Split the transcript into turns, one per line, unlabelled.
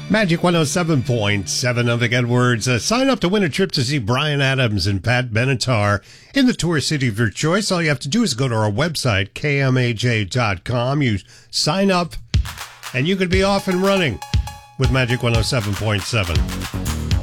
Magic 107.7 of the Edwards. Sign up to win a trip to see Bryan Adams and Pat Benatar in the tourist city of your choice. All you have to do is go to our website, kmaj.com. You sign up, and you could be off and running with Magic 107.7.